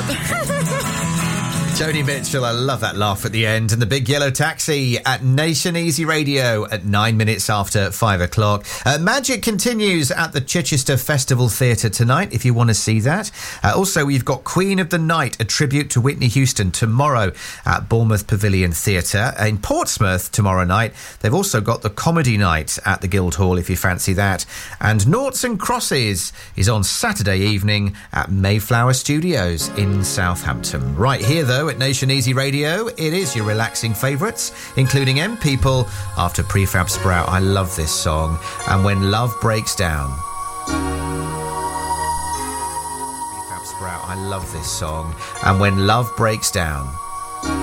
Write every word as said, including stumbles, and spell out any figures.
Joni Mitchell, I love that laugh at the end. And the Big Yellow Taxi at Nation Easy Radio at nine minutes after five o'clock. Uh, Magic continues at the Chichester Festival Theatre tonight, if you want to see that. Uh, also, we've got Queen of the Night, a tribute to Whitney Houston, tomorrow at Bournemouth Pavilion Theatre. In Portsmouth tomorrow night, they've also got the Comedy Night at the Guildhall, if you fancy that. And Noughts and Crosses is on Saturday evening at Mayflower Studios in Southampton. Right here, though, at Nation Easy Radio, it is your relaxing favourites, including M People after Prefab Sprout. I love this song. And When Love Breaks Down. Prefab Sprout, I love this song. And When Love Breaks Down.